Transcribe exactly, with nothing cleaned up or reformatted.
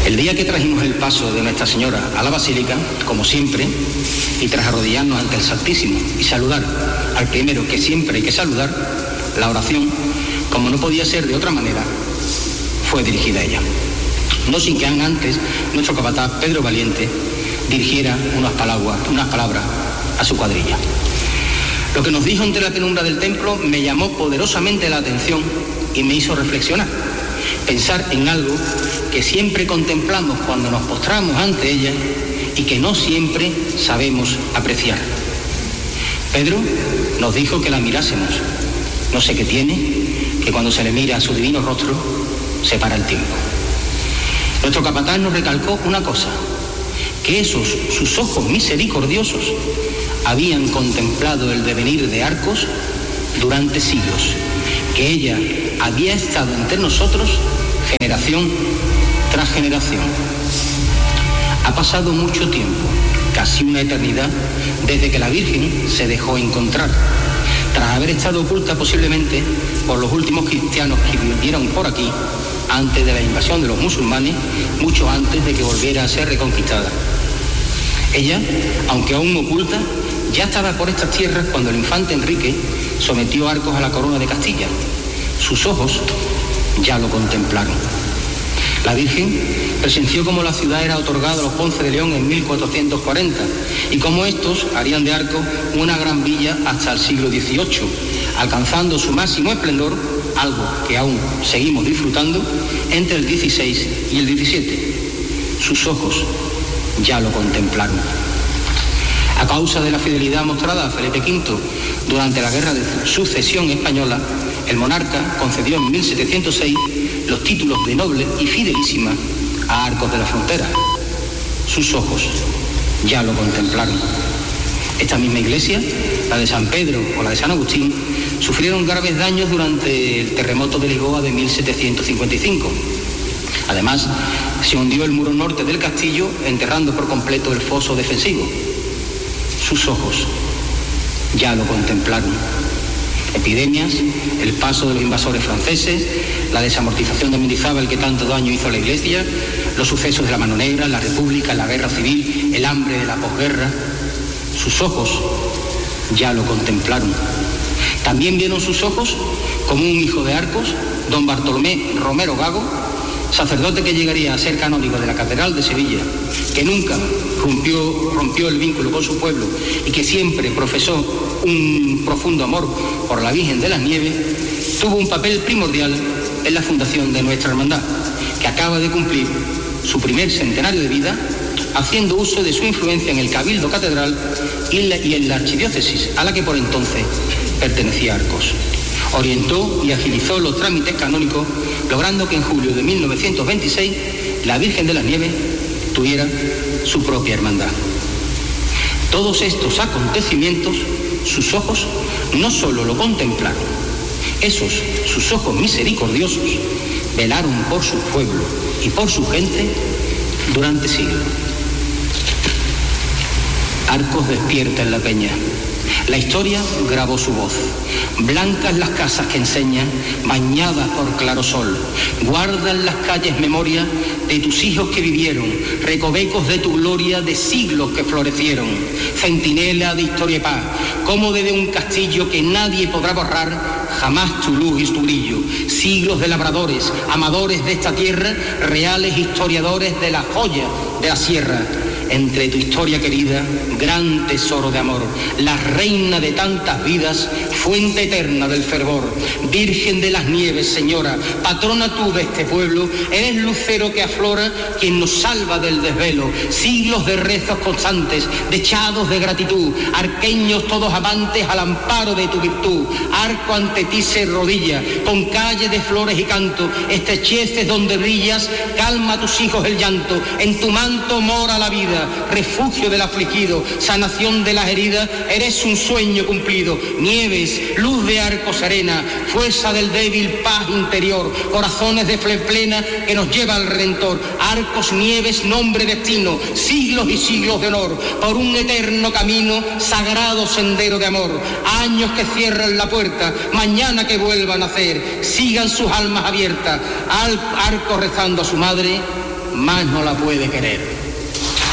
El día que trajimos el paso de Nuestra Señora a la Basílica, como siempre, y tras arrodillarnos ante el Santísimo y saludar al primero que siempre hay que saludar, la oración, como no podía ser de otra manera, fue dirigida a ella. No sin que antes nuestro capataz Pedro Valiente dirigiera unas palabras, unas palabras a su cuadrilla. Lo que nos dijo entre la penumbra del templo me llamó poderosamente la atención y me hizo reflexionar, pensar en algo que siempre contemplamos cuando nos postramos ante ella y que no siempre sabemos apreciar. Pedro nos dijo que la mirásemos. No sé qué tiene, que cuando se le mira a su divino rostro, se para el tiempo. Nuestro capataz nos recalcó una cosa, que esos sus ojos misericordiosos habían contemplado el devenir de Arcos durante siglos, que ella había estado entre nosotros generación tras generación. Ha pasado mucho tiempo, casi una eternidad, desde que la Virgen se dejó encontrar, tras haber estado oculta posiblemente por los últimos cristianos que vivieron por aquí antes de la invasión de los musulmanes, mucho antes de que volviera a ser reconquistada. Ella, aunque aún oculta, ya estaba por estas tierras cuando el infante Enrique sometió a Arcos a la corona de Castilla. Sus ojos ya lo contemplaron. La Virgen presenció cómo la ciudad era otorgada a los Ponce de León en mil cuatrocientos cuarenta y cómo estos harían de Arcos una gran villa hasta el siglo dieciocho, alcanzando su máximo esplendor, algo que aún seguimos disfrutando, entre el dieciséis y el diecisiete. Sus ojos ya lo contemplaron. A causa de la fidelidad mostrada a Felipe quinto durante la Guerra de Sucesión Española, el monarca concedió en mil setecientos seis los títulos de noble y fidelísima a Arcos de la Frontera. Sus ojos ya lo contemplaron. Esta misma iglesia, la de San Pedro o la de San Agustín, sufrieron graves daños durante el terremoto de Lisboa de mil setecientos cincuenta y cinco. Además, se hundió el muro norte del castillo, enterrando por completo el foso defensivo. Sus ojos ya lo contemplaron. Epidemias, el paso de los invasores franceses, la desamortización de Mendizábal que tanto daño hizo a la iglesia, los sucesos de la Mano Negra, la República, la Guerra Civil, el hambre de la posguerra. Sus ojos ya lo contemplaron. También vieron sus ojos como un hijo de Arcos, don Bartolomé Romero Gago, sacerdote que llegaría a ser canónigo de la Catedral de Sevilla, que nunca rompió, rompió el vínculo con su pueblo y que siempre profesó un profundo amor por la Virgen de las Nieves, tuvo un papel primordial en la fundación de nuestra hermandad, que acaba de cumplir su primer centenario de vida, haciendo uso de su influencia en el Cabildo Catedral y, la, y en la archidiócesis a la que por entonces pertenecía Arcos. Orientó y agilizó los trámites canónicos, logrando que en julio de mil novecientos veintiséis la Virgen de las Nieves tuviera su propia hermandad. Todos estos acontecimientos, sus ojos no solo lo contemplaron, esos, sus ojos misericordiosos, velaron por su pueblo y por su gente durante siglos. Arcos despierta en la peña. La historia grabó su voz. Blancas las casas que enseñan, bañadas por claro sol. Guardan las calles memoria de tus hijos que vivieron, recovecos de tu gloria de siglos que florecieron. Centinela de historia y paz, como desde un castillo que nadie podrá borrar jamás tu luz y tu brillo. Siglos de labradores, amadores de esta tierra, reales historiadores de la joya de la sierra. Entre tu historia querida, gran tesoro de amor, la reina de tantas vidas, fuente eterna del fervor, Virgen de las Nieves, Señora, patrona tú de este pueblo, eres lucero que aflora, quien nos salva del desvelo, siglos de rezos constantes, dechados de gratitud, arqueños todos amantes al amparo de tu virtud, Arco ante ti se rodilla, con calle de flores y canto, estrecheces donde brillas, calma a tus hijos el llanto, en tu manto mora la vida, refugio del afligido, sanación de las heridas, eres un sueño cumplido. Nieves, luz de Arco serena, fuerza del débil, paz interior, corazones de fe plena que nos lleva al Redentor. Arcos, Nieves, nombre, destino, siglos y siglos de honor, por un eterno camino, sagrado sendero de amor. Años que cierran la puerta, mañana que vuelvan a nacer, sigan sus almas abiertas. Al Arco rezando a su madre, más no la puede querer.